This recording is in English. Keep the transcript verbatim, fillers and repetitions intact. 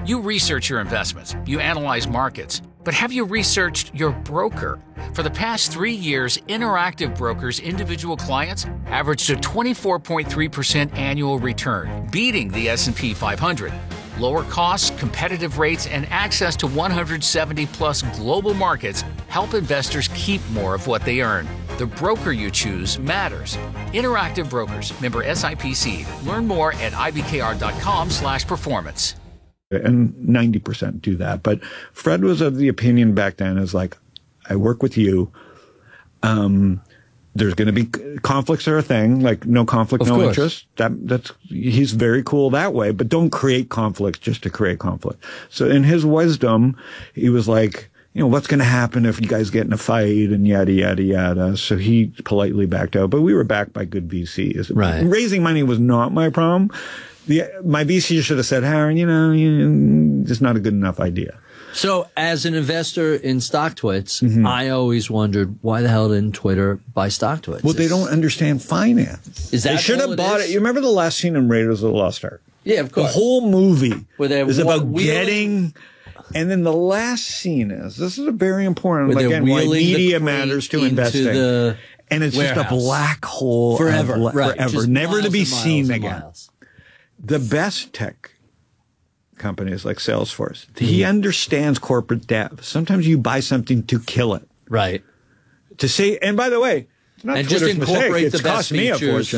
You research your investments, you analyze markets, but have you researched your broker? For the past three years, Interactive Brokers' individual clients averaged a twenty-four point three percent annual return, beating the S and P five hundred. Lower costs, competitive rates, and access to one hundred seventy plus global markets help investors keep more of what they earn. The broker you choose matters. Interactive Brokers, member S I P C. Learn more at I B K R dot com slash performance. And ninety percent do that. But Fred was of the opinion back then is like, I work with you. Um, there's going to be conflicts are a thing, like no conflict, Of no course. interest. That, that's, he's very cool that way, but don't create conflicts just to create conflict. So in his wisdom, he was like, you know, what's going to happen if you guys get in a fight and yada, yada, yada. So he politely backed out, but we were backed by good V Cs. Right. Raising money was not my problem. The, my V C should have said, Aaron, you know, you, it's not a good enough idea. So as an investor in StockTwits, Mm-hmm. I always wondered, why the hell didn't Twitter buy StockTwits? Well, they don't understand finance. Is that they should all have it bought is? it. You remember the last scene in Raiders of the Lost Ark? Yeah, of The course. whole movie Where they're is wa- about wheeling- getting, and then the last scene is, this is a very important, Where they're again, why wheeling the media crate matters to into investing. the And it's just a warehouse. black hole. Forever, of, right. Forever. Just Never to miles be and miles seen and again. miles. The best tech companies like Salesforce, he understands corporate dev. Sometimes you buy something to kill it. Right. To say, and by the way, it's not And just Twitter's mistake. incorporate It's the best cost me a features. fortune.